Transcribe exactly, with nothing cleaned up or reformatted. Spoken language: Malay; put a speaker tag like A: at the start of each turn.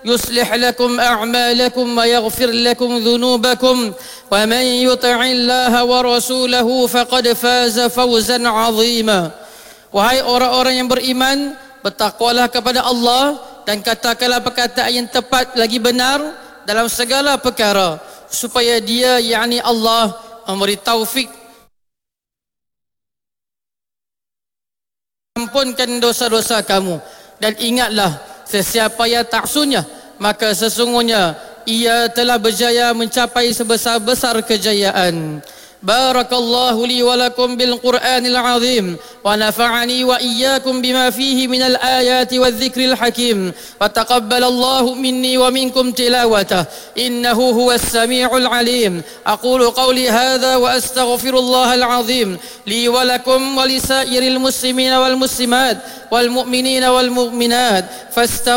A: يصلح لكم أعمالكم ويغفر لكم ذنوبكم ومن يطع الله ورسوله فقد فاز فوزا عظيما. Wahai orang-orang yang beriman, bertakwalah kepada Allah dan katakanlah perkataan yang tepat lagi benar dalam segala perkara, supaya Dia, yakni Allah, memberi taufik ampunkan dosa-dosa kamu. Dan ingatlah, sesiapa yang tak sunnah, maka sesungguhnya ia telah berjaya mencapai sebesar-besar kejayaan. Barakallahu li wa lakum bil Qur'anil azim wa nafa'ani wa iyyakum bima fihi minal ayati wadh-dhikril hakim wa taqabbalallahu minni wa minkum tilawatah innahu huwas sami'ul alim. Aqulu qawli hadha wa astaghfirullahal azim li wa lakum wa lisairil muslimina wal muslimat wal mu'minina wal mu'minat fasta